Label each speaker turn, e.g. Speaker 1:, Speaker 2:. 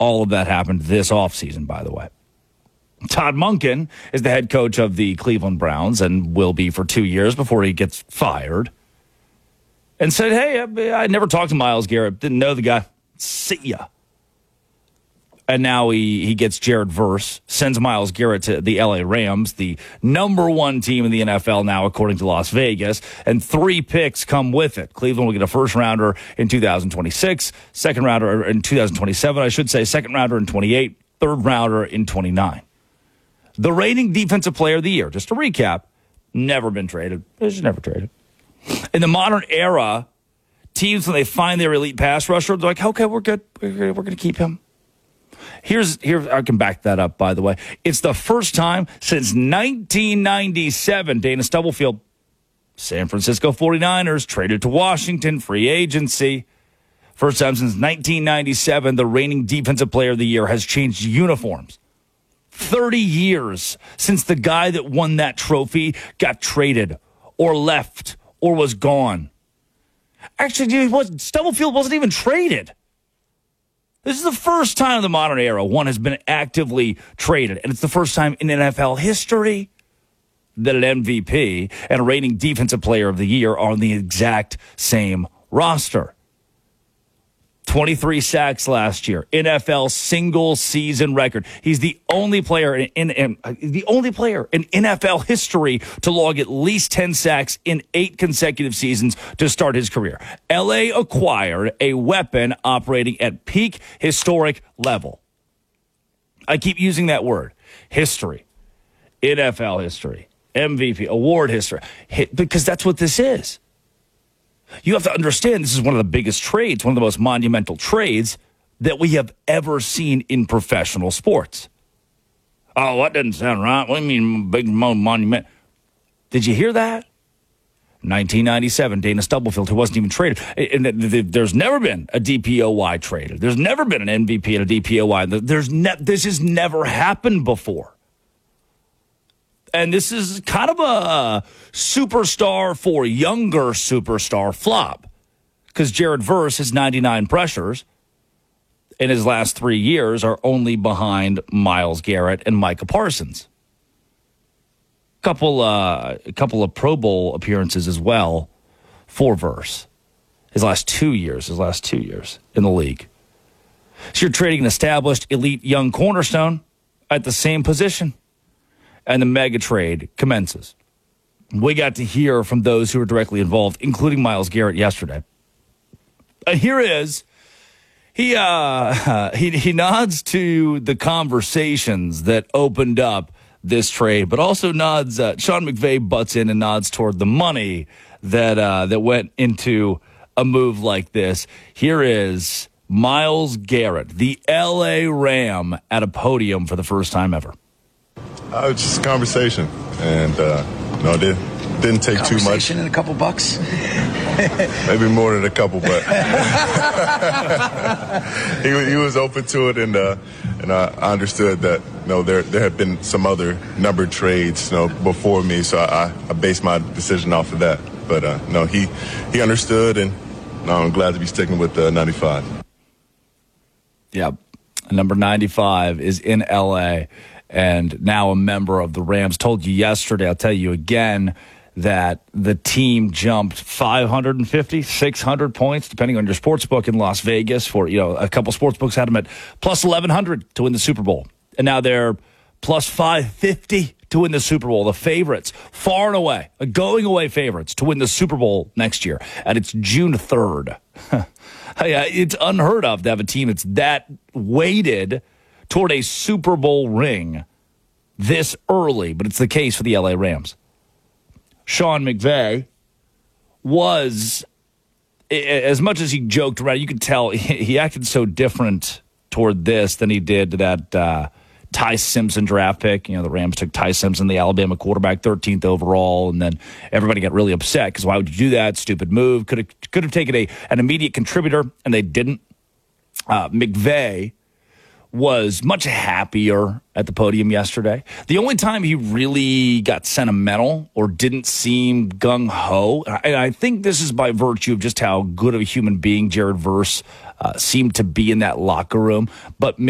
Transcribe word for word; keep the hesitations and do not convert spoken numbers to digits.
Speaker 1: All of that happened this offseason, by the way. Todd Monken is the head coach of the Cleveland Browns and will be for two years before he gets fired. And said, hey, I, I never talked to Myles Garrett. Didn't know the guy. See ya. And now he, he gets Jared Verse, sends Myles Garrett to the L A Rams, the number one team in the N F L now, according to Las Vegas. And three picks come with it. Cleveland will get a first rounder in two thousand twenty-six, second rounder in two thousand twenty-seven, I should say, second rounder in twenty-eight, third rounder in twenty-nine. The reigning defensive player of the year, just to recap, never been traded. It's never traded. In the modern era, teams, when they find their elite pass rusher, they're like, okay, we're good. We're, we're going to keep him. Here's here I can back that up, by the way. It's the first time since nineteen ninety-seven, Dana Stubblefield, San Francisco forty-niners, traded to Washington, free agency. First time since nineteen ninety-seven, the reigning defensive player of the year has changed uniforms. thirty years since the guy that won that trophy got traded or left or was gone. Actually, dude, was, Stubblefield wasn't even traded. This is the first time in the modern era one has been actively traded, and it's the first time in N F L history that an M V P and a reigning defensive player of the year are on the exact same roster. twenty-three sacks last year, N F L single season record. He's the only player in, in, in uh, the only player in N F L history to log at least ten sacks in eight consecutive seasons to start his career. L A acquired a weapon operating at peak historic level. I keep using that word, history, N F L history, M V P, award history, because that's what this is. You have to understand this is one of the biggest trades, one of the most monumental trades that we have ever seen in professional sports. Oh, that doesn't sound right. What do you mean big monument? Did you hear that? nineteen ninety-seven, Dana Stubblefield, who wasn't even traded. And there's never been a D P O Y traded. There's never been an M V P and a D P O Y. There's ne- this has never happened before. And this is kind of a superstar for younger superstar flop because Jared Verse has ninety-nine pressures in his last three years are only behind Myles Garrett and Micah Parsons. Couple, uh, a couple of Pro Bowl appearances as well for Verse. His last two years, his last two years in the league. So you're trading an established elite young cornerstone at the same position. And the mega trade commences. We got to hear from those who are directly involved, including Myles Garrett yesterday. Uh, here is he uh, he he nods to the conversations that opened up this trade, but also nods. Uh, Sean McVay butts in and nods toward the money that uh, that went into a move like this. Here is Myles Garrett, the L A Ram, at a podium for the first time ever.
Speaker 2: Uh, it's just a conversation, and uh, no, it didn't, didn't take too much.
Speaker 3: Conversation and a couple bucks?
Speaker 2: Maybe more than a couple, but he, he was open to it, and uh, and I understood that you know, there there had been some other numbered trades you know, before me, so I, I based my decision off of that. But uh, no, he he understood, and no, I'm glad to be sticking with uh, ninety-five.
Speaker 1: Yeah, number ninety-five is in L A, and now a member of the Rams. Told you yesterday, I'll tell you again, that the team jumped five hundred fifty, six hundred points, depending on your sports book in Las Vegas. For, you know, a couple sports books had them at plus eleven hundred to win the Super Bowl. And now they're plus five fifty to win the Super Bowl. The favorites, far and away, going away favorites to win the Super Bowl next year. And it's June third. It's unheard of to have a team that's that weighted toward a Super Bowl ring this early, but it's the case for the L A Rams. Sean McVay was, as much as he joked around, you could tell he acted so different toward this than he did to that uh, Ty Simpson draft pick. You know, the Rams took Ty Simpson, the Alabama quarterback, thirteenth overall, and then everybody got really upset because why would you do that? Stupid move. Could have could have taken a an immediate contributor, and they didn't. Uh, McVay was much happier at the podium yesterday. The only time he really got sentimental or didn't seem gung-ho, and I think this is by virtue of just how good of a human being Jared Verse uh, seemed to be in that locker room, but